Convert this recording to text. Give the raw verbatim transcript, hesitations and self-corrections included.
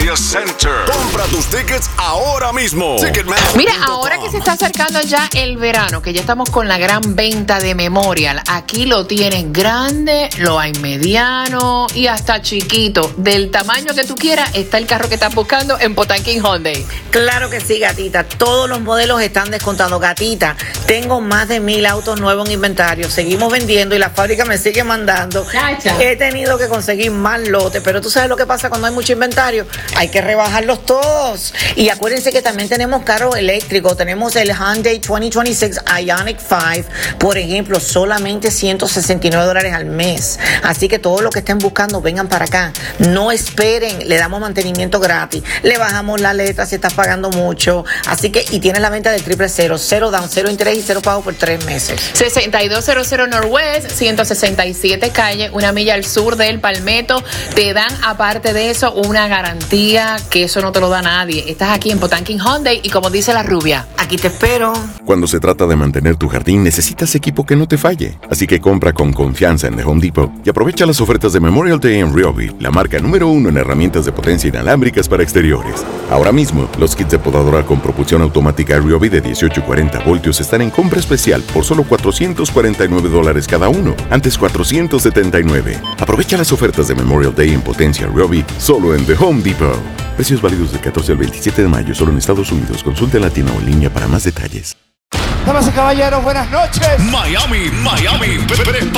Media Center. Compra tus tickets ahora mismo. Ticketmaster. Mira, ahora que se está acercando ya el verano, que ya estamos con la gran venta de Memorial, aquí lo tienes grande, lo hay mediano y hasta chiquito. Del tamaño que tú quieras, está el carro que estás buscando en Potanquín Hyundai. Claro que sí, gatita. Todos los modelos están descontados, gatita. Tengo más de mil autos nuevos en inventario. Seguimos vendiendo y la fábrica me sigue mandando. Chacha. He tenido que conseguir más lotes, pero tú sabes lo que pasa cuando hay mucho inventario. Hay que rebajarlos todos. Y acuérdense que también tenemos carros eléctricos. Tenemos el Hyundai dos mil veintiséis Ioniq cinco, por ejemplo, solamente ciento sesenta y nueve dólares al mes. Así que todos los que estén buscando, vengan para acá. No esperen, le damos mantenimiento gratis. Le bajamos la letra si estás pagando mucho. Así que, y tienes la venta del triple cero, cero down, cero interés y cero pago por tres meses. sesenta y dos cero cero Northwest, ciento sesenta y siete calle, una milla al sur del Palmetto. Te dan, aparte de eso, una garantía que eso no te lo da nadie. Estás aquí en Potanquín Hyundai y como dice la rubia, Aquí te espero. Cuando se trata de mantener tu jardín, necesitas equipo que no te falle. Así que compra con confianza en The Home Depot y aprovecha las ofertas de Memorial Day en Ryobi, la marca número uno en herramientas de potencia inalámbricas para exteriores. Ahora mismo, los kits de podadora con propulsión automática Ryobi de dieciocho y cuarenta voltios están en compra especial por solo cuatrocientos cuarenta y nueve dólares cada uno, antes cuatrocientos setenta y nueve. Aprovecha las ofertas de Memorial Day en potencia Ryobi solo en The Home Depot. Precios válidos del catorce al veintisiete de mayo solo en Estados Unidos. Consulte en latino o en línea para más detalles. Damas y caballeros, buenas noches. Miami, Miami, prepara